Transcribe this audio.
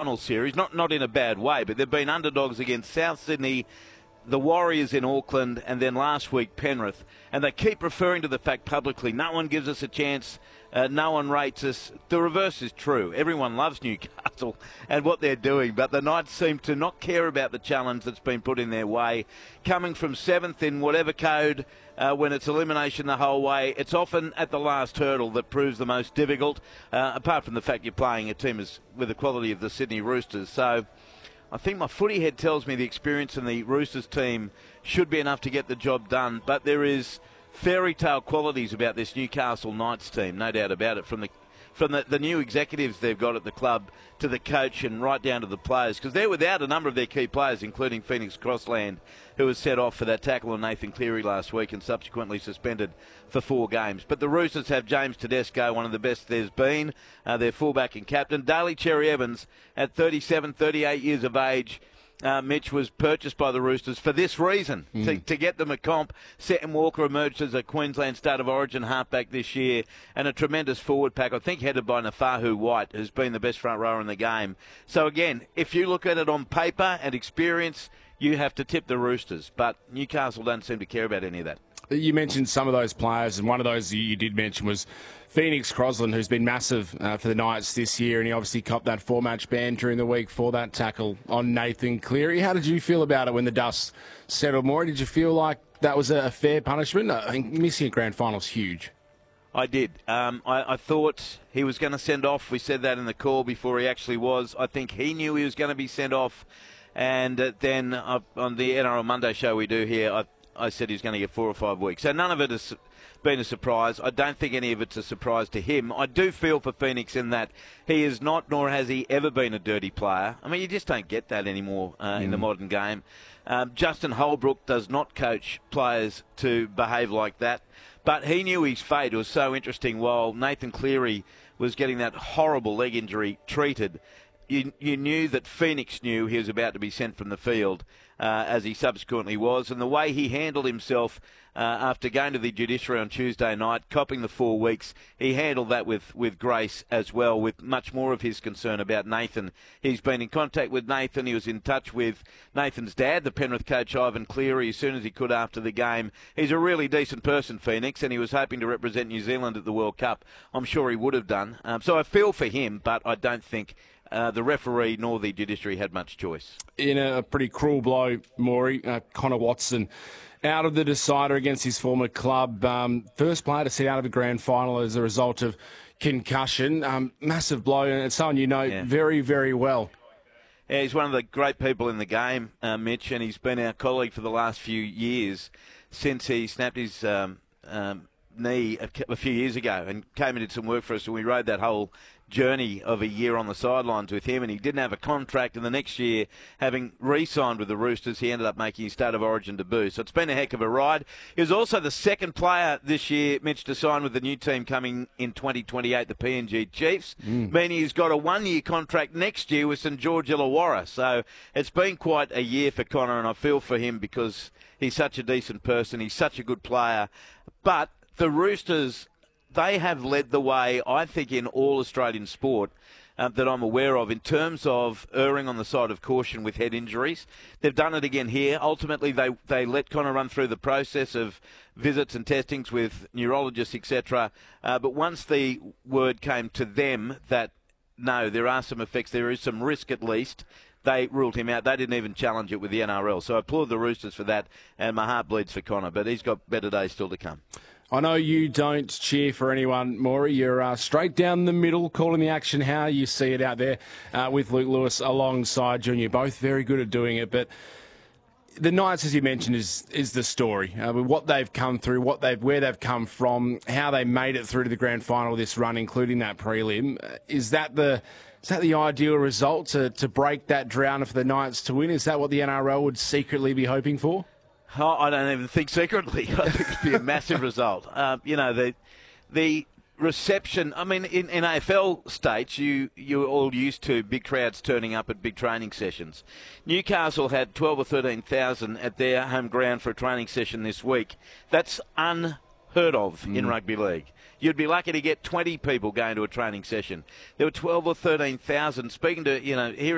phenomenal series, not in a bad way, but they've been underdogs against South Sydney, the Warriors in Auckland, and then last week Penrith. And they keep referring to the fact publicly, no one gives us a chance, no one rates us. The reverse is true. Everyone loves Newcastle and what they're doing, but the Knights seem to not care about the challenge that's been put in their way. Coming from 7th in whatever code, when it's elimination the whole way, it's often at the last hurdle that proves the most difficult, apart from the fact you're playing a team with the quality of the Sydney Roosters. So I think my footy head tells me the experience in the Roosters team should be enough to get the job done, but there is fairy tale qualities about this Newcastle Knights team, no doubt about it, from the new executives they've got at the club to the coach and right down to the players, because they're without a number of their key players, including Phoenix Crossland, who was set off for that tackle on Nathan Cleary last week and subsequently suspended for 4 games. But the Roosters have James Tedesco, one of the best there's been, their fullback and captain. Daly Cherry Evans, at 37, 38 years of age, Mitch, was purchased by the Roosters for this reason, to get them a comp. Seton Walker emerged as a Queensland State of Origin halfback this year, and a tremendous forward pack, I think headed by Nafahu White, who's been the best front rower in the game. So again, if you look at it on paper and experience, you have to tip the Roosters, but Newcastle don't seem to care about any of that. You mentioned some of those players, and one of those you did mention was Phoenix Crossland, who's been massive for the Knights this year, and he obviously copped that 4-match ban during the week for that tackle on Nathan Cleary. How did you feel about it when the dust settled more? Did you feel like that was a fair punishment? I think missing a grand final is huge. I did. I thought he was going to send off. We said that in the call before he actually was. I think he knew he was going to be sent off. And then on the NRL Monday show we do here, I said he's going to get 4 or 5 weeks. So none of it has been a surprise. I don't think any of it's a surprise to him. I do feel for Phoenix in that he is not, nor has he ever been, a dirty player. I mean, you just don't get that anymore in the modern game. Justin Holbrook does not coach players to behave like that. But he knew his fate. It was so interesting. While Nathan Cleary was getting that horrible leg injury treated, you knew that Phoenix knew he was about to be sent from the field, as he subsequently was. And the way he handled himself after going to the judiciary on Tuesday night, copping the 4 weeks, he handled that with grace as well, with much more of his concern about Nathan. He's been in contact with Nathan. He was in touch with Nathan's dad, the Penrith coach, Ivan Cleary, as soon as he could after the game. He's a really decent person, Phoenix, and he was hoping to represent New Zealand at the World Cup. I'm sure he would have done. So I feel for him, but I don't think the referee nor the judiciary had much choice. In a pretty cruel blow, Maury, Connor Watson out of the decider against his former club. First player to sit out of a grand final as a result of concussion. Massive blow, and it's someone you know very, very well. Yeah, he's one of the great people in the game, Mitch, and he's been our colleague for the last few years since he snapped his knee a few years ago and came and did some work for us, and we rode that whole journey of a year on the sidelines with him, and he didn't have a contract, and the next year, having re-signed with the Roosters, he ended up making his State of Origin debut. So it's been a heck of a ride. He was also the second player this year, Mitch, to sign with the new team coming in 2028, the PNG Chiefs, meaning he's got a 1-year contract next year with St George Illawarra. So it's been quite a year for Connor, and I feel for him because he's such a decent person, he's such a good player. But the Roosters, they have led the way, I think, in all Australian sport that I'm aware of in terms of erring on the side of caution with head injuries. They've done it again here. Ultimately, they let Connor run through the process of visits and testings with neurologists, etc. But once the word came to them that, no, there are some effects, there is some risk at least, they ruled him out. They didn't even challenge it with the NRL. So I applaud the Roosters for that, and my heart bleeds for Connor, but he's got better days still to come. I know you don't cheer for anyone, Maury. You're straight down the middle, calling the action how you see it out there with Luke Lewis alongside you. And you're both very good at doing it. But the Knights, as you mentioned, is the story. What they've come through, where they've come from, how they made it through to the grand final this run, including that prelim. Is that the ideal result to break that drought and for the Knights to win? Is that what the NRL would secretly be hoping for? Oh, I don't even think secretly. I think it'd be a massive result. The reception, I mean, in AFL states, you're all used to big crowds turning up at big training sessions. Newcastle had 12 or 13,000 at their home ground for a training session this week. That's unheard of in rugby league. You'd be lucky to get 20 people going to a training session. There were 12 or 13,000. Speaking to, here